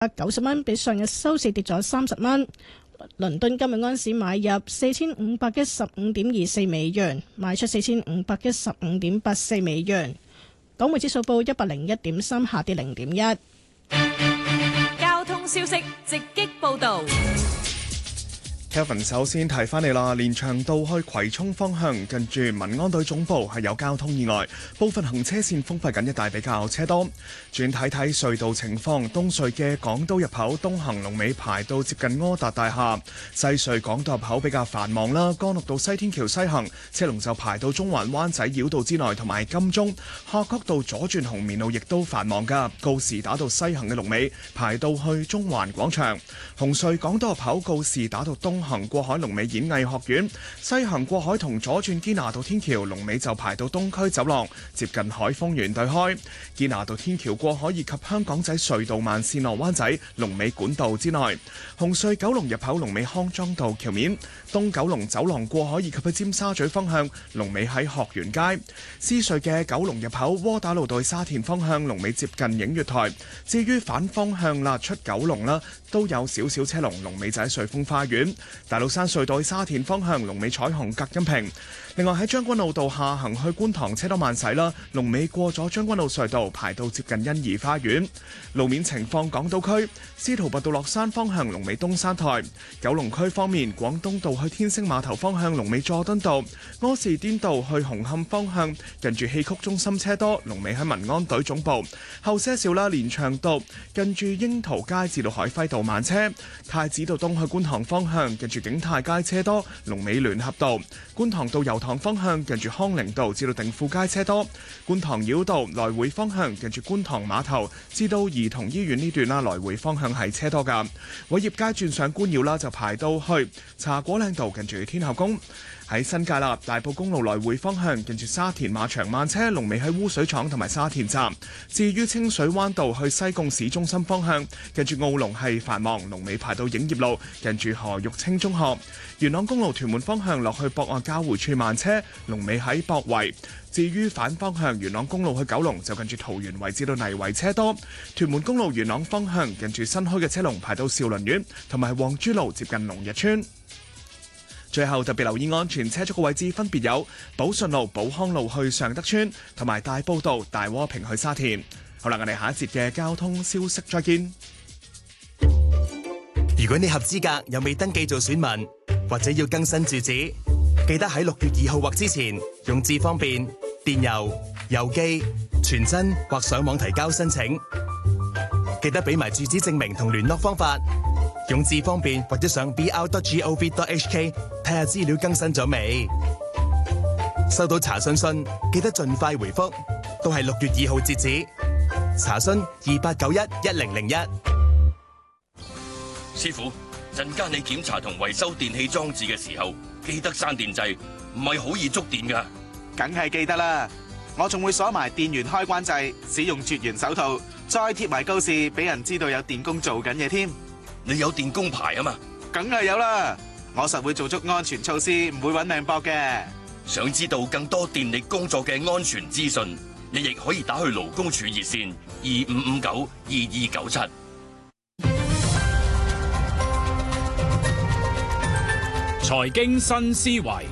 90蚊，比上日收市跌咗30蚊。倫敦今日安市買入4515.24美元，賣出4515.84美元。港匯指數報101.3，下跌0.1。 交通消息直擊報道。 Kevin 首先提翻你啦，連翔道去葵涌方向近住民安隊總部係有交通意外，部分行車線封閉緊，一帶比較車多。轉睇睇隧道情況，東隧嘅港島入口東行龍尾排到接近柯達大廈，西隧港島入口比較繁忙啦，干諾道西天橋西行車龍就排到中環灣仔繞道之內同埋金鐘，夏慤道左轉紅棉路亦都繁忙噶，告士打道西行嘅龍尾排到去中環廣場，紅隧港島入口告士打道東行過海龍尾演藝學院，西行過海同左轉堅拿道天橋龍尾就排到東區走廊，接近海豐園對開。堅拿道天橋過海以及香港仔隧道慢線落灣仔龍尾管道之內。紅隧九龍入口龍尾康莊道橋面，東九龍走廊過海以及去尖沙咀方向龍尾喺學園街。獅隧嘅九龍入口窩打老道沙田方向龍尾接近映月台。至於反方向啦，出九龍啦都有少少車龍，龍尾就喺瑞豐花園。大老山隧道沙田方向龍尾彩虹隔音屏。另外喺將軍澳道下行去觀塘車多慢駛啦，龍尾過咗將軍澳隧道排到接近欣怡花園。路面情況，港島區司徒拔道落山方向龍尾東山台。九龍區方面，廣東道去天星碼頭方向龍尾佐敦道。柯士甸道去紅磡方向近住戲曲中心車多，龍尾喺民安隊總部。後些少啦，連翔道近住櫻桃街至到海輝道慢車。太子道東去觀塘方向近住景泰街車多，龍尾聯合道。觀塘道油塘方向近住康寧道至到定富街車多。觀塘繞道來回方向近住觀塘碼頭至到兒童醫院呢段啦，來回方向係車多噶。偉業街轉上觀繞啦，就排到去茶果嶺道近住天后宮。喺新界啦，大埔公路來回方向近住沙田馬場慢車，龍尾喺污水廠同埋沙田站。至於清水灣道去西貢市中心方向近住澳龍係繁忙，龍尾排到影業路近住何玉清中學。元朗公路屯門方向落去博愛交匯處慢車，龍尾喺博圍。至於反方向元朗公路去九龍就近住桃園圍至到泥圍車多。屯門公路元朗方向近住新墟嘅車龍排到兆麟苑同埋黃珠路接近龍日村。最後特別留意安全車速嘅位置分別有寶順路、寶康路去尚德村同埋大埔道、大窩坪去沙田。好啦，我哋下一節嘅交通消息再見。 如果你合資格又未登記做選民，或者要更新住址，記得喺6月2號或之前用智方便、電郵、郵寄、傳真或上網提交申請。記得俾埋住址證明同聯絡方法。用智方便或者上 br.gov.hk 睇下資料更新咗未？收到查詢信記得盡快回覆，都係6月2號截止。查詢28911001。 師傅，陣間你檢查同維修電器裝置嘅時候，記得閂電掣，唔係好易觸電噶。 梗係記得啦，我仲會鎖埋電源開關掣，使用絕緣手套，再貼埋告示俾人知道有電工做緊嘢添。 你有電工牌啊嘛？ 梗係有啦，我實會做足安全措施，唔會搵命搏嘅。 想知道更多電力工作嘅安全資訊，你亦可以打去勞工處熱線25592297。 財經新思維，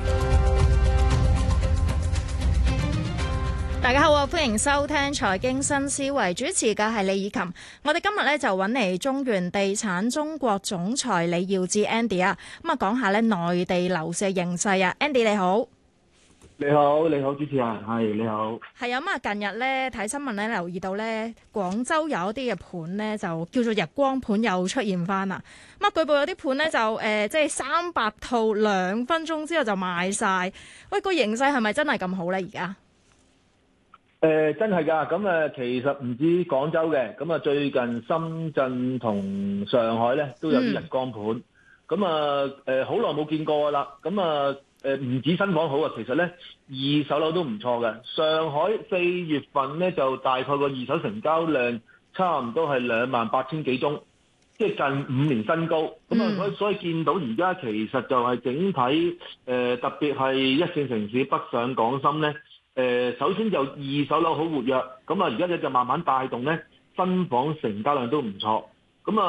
大家好啊！歡迎收聽財經新思維，主持嘅係李以琴。我哋今日咧就揾嚟中原地產中國總裁李耀智 Andy 啊，咁啊講下咧內地樓市形勢啊。Andy 你好。 你好，你好，主持人係你好。 係啊，咁啊近日咧睇新聞咧留意到咧廣州有一啲嘅盤咧就叫做日光盤又出現翻啦。咁啊據報有啲盤咧就即係300套2分鐘之後就賣晒。喂，個形勢係咪真係咁好咧？而家？ 真係㗎，咁其實唔止廣州嘅，咁啊最近深圳同上海咧都有啲日光盤，咁好耐冇見過㗎啦，咁唔止新房好啊，其實咧二手樓都唔錯嘅。上海4月份咧就大概個二手成交量差唔多係28,000幾宗，即係近5年新高。咁所以見到而家其實就係整體特別係一線城市北上廣深咧。首先就二手樓好活躍，咁啊而家就慢慢帶動咧新房成交量都唔錯。 咁啊。